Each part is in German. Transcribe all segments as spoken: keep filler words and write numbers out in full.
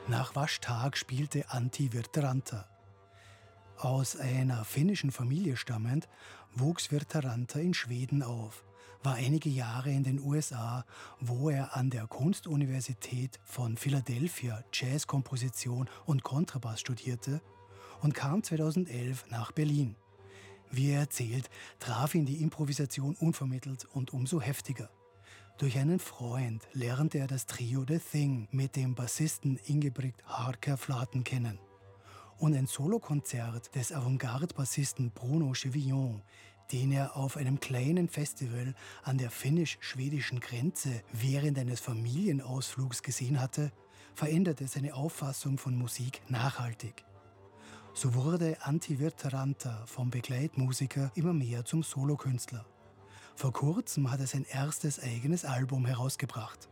Nach Waschtag spielte Antti Virtaranta. Aus einer finnischen Familie stammend, wuchs Virtaranta in Schweden auf, war einige Jahre in den U S A, wo er an der Kunstuniversität von Philadelphia Jazzkomposition und Kontrabass studierte und kam zweitausendelf nach Berlin. Wie er erzählt, traf ihn die Improvisation unvermittelt und umso heftiger. Durch einen Freund lernte er das Trio The Thing mit dem Bassisten Ingebrigt Harker-Flaten kennen. Und ein Solokonzert des Avantgarde-Bassisten Bruno Chevillon, den er auf einem kleinen Festival an der finnisch-schwedischen Grenze während eines Familienausflugs gesehen hatte, veränderte seine Auffassung von Musik nachhaltig. So wurde Antti Virtaranta vom Begleitmusiker immer mehr zum Solokünstler. Vor kurzem hat er sein erstes eigenes Album herausgebracht.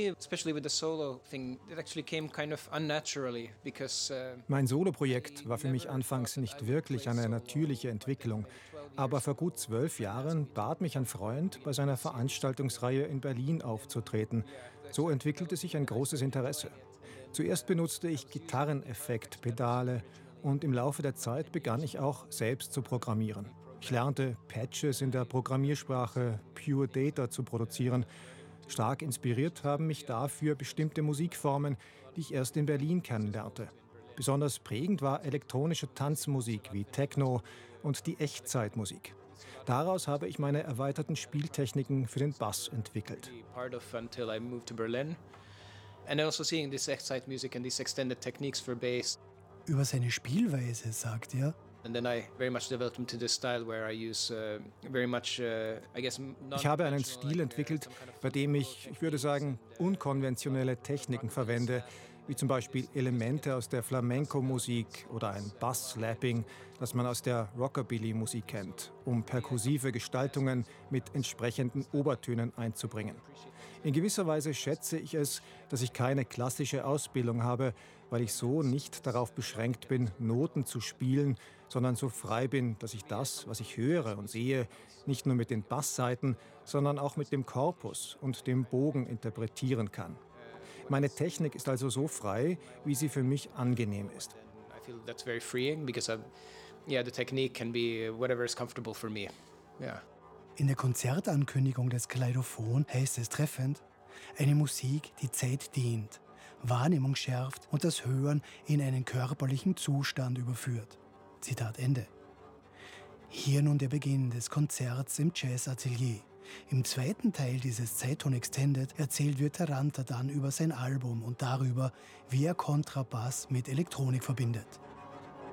Mein Soloprojekt war für mich anfangs nicht wirklich eine natürliche Entwicklung. Aber vor gut zwölf Jahren bat mich ein Freund, bei seiner Veranstaltungsreihe in Berlin aufzutreten. So entwickelte sich ein großes Interesse. Zuerst benutzte ich Gitarreneffektpedale und im Laufe der Zeit begann ich auch selbst zu programmieren. Ich lernte, Patches in der Programmiersprache Pure Data zu produzieren. Stark inspiriert haben mich dafür bestimmte Musikformen, die ich erst in Berlin kennenlernte. Besonders prägend war elektronische Tanzmusik wie Techno und die Echtzeitmusik. Daraus habe ich meine erweiterten Spieltechniken für den Bass entwickelt. Über seine Spielweise sagt er: Ich habe einen Stil entwickelt, bei dem ich, ich würde sagen, unkonventionelle Techniken verwende, wie zum Beispiel Elemente aus der Flamenco-Musik oder ein Bass-Slapping, das man aus der Rockabilly-Musik kennt, um perkussive Gestaltungen mit entsprechenden Obertönen einzubringen. In gewisser Weise schätze ich es, dass ich keine klassische Ausbildung habe, weil ich so nicht darauf beschränkt bin, Noten zu spielen, sondern so frei bin, dass ich das, was ich höre und sehe, nicht nur mit den Basssaiten, sondern auch mit dem Korpus und dem Bogen interpretieren kann. Meine Technik ist also so frei, wie sie für mich angenehm ist. In der Konzertankündigung des Kaleidophon heißt es treffend: eine Musik, die Zeit dehnt, Wahrnehmung schärft und das Hören in einen körperlichen Zustand überführt. Zitat Ende. Hier nun der Beginn des Konzerts im Jazzatelier. Im zweiten Teil dieses Zeiton Extended erzählt Virtaranta dann über sein Album und darüber, wie er Kontrabass mit Elektronik verbindet.